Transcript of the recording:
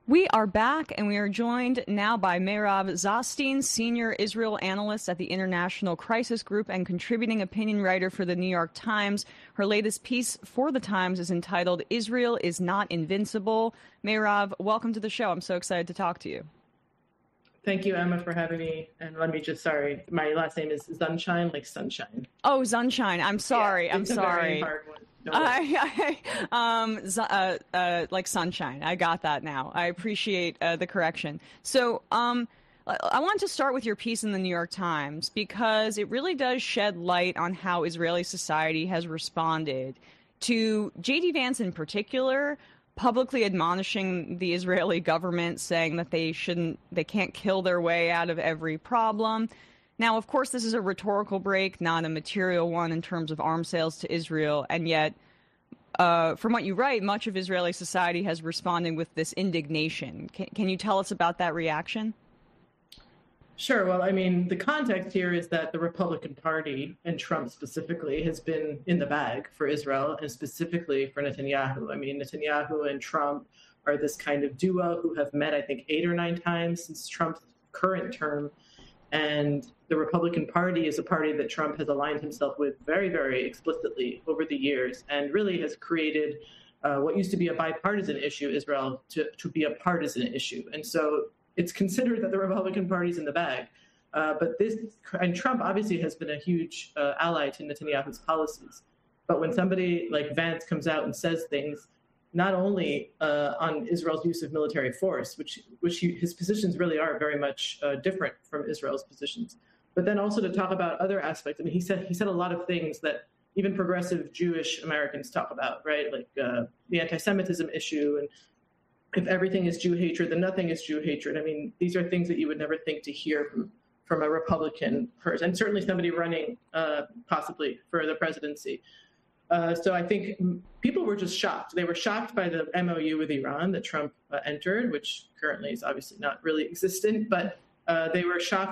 We are back, and we are joined now by Meirav Zostin, senior Israel analyst at the International Crisis Group and contributing opinion writer for the New York Times. Her latest piece for the Times is entitled "Israel is Not Invincible." Meirav, welcome to the show. I'm so excited to talk to you. Thank you, Emma, for having me. And let me just, sorry, my last name is Sunshine, like sunshine. Oh, Sunshine. I'm sorry. Yeah, I'm sorry. Very hard one. Like sunshine. I got that now. I appreciate the correction. So, I want to start with your piece in the New York Times because it really does shed light on how Israeli society has responded to J.D. Vance in particular, publicly admonishing the Israeli government, saying that they can't kill their way out of every problem. Now, of course, this is a rhetorical break, not a material one in terms of arms sales to Israel. And yet, from what you write, much of Israeli society has responded with this indignation. Can you tell us about that reaction? Sure. Well, I mean, the context here is that the Republican Party, and Trump specifically, has been in the bag for Israel and specifically for Netanyahu. I mean, Netanyahu and Trump are this kind of duo who have met, I think, 8 or 9 times since Trump's current term. And the Republican Party is a party that Trump has aligned himself with very, very explicitly over the years and really has created what used to be a bipartisan issue, Israel, to be a partisan issue. And so it's considered that the Republican Party's in the bag. And Trump obviously has been a huge ally to Netanyahu's policies. But when somebody like Vance comes out and says things, not only on Israel's use of military force, his positions really are very much different from Israel's positions, but then also to talk about other aspects. I mean, he said a lot of things that even progressive Jewish Americans talk about, right? Like the anti-Semitism issue, and if everything is Jew hatred, then nothing is Jew hatred. I mean, these are things that you would never think to hear from a Republican person, and certainly somebody running possibly for the presidency. So I think people were just shocked. They were shocked by the MOU with Iran that Trump entered, which currently is obviously not really existent, but they were shocked